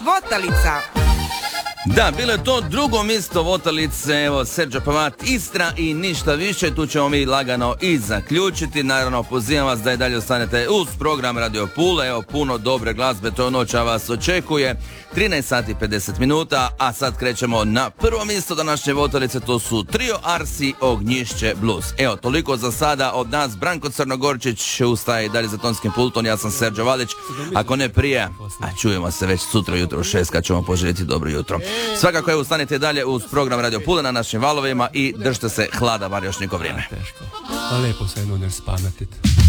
Votalica. Da, bilo je to drugo mjesto Votalice, evo Serđo Pavat, Istra i ništa više, tu ćemo mi lagano i zaključiti. Naravno, pozivam vas da i dalje ostanete uz program Radio Pula, evo puno dobre glazbe, to noća vas očekuje. 13 sati 50 minuta, a sad krećemo na prvo mjesto današnje Votalice, to su Trio Arsi Ognjišće Blues. Evo, toliko za sada od nas, Branko Crnogorčić ustaje i dalje za tonskim pultom, ja sam Serđo Valić, ako ne prije, a čujemo se već sutra jutro u 6 kad ćemo poželjeti dobro jutro. Svakako evo ustanite dalje uz program Radio Pula na našim valovima i držite se hlada bar još neko vrijeme. Teško, a lijepo se jedno ne spametiti.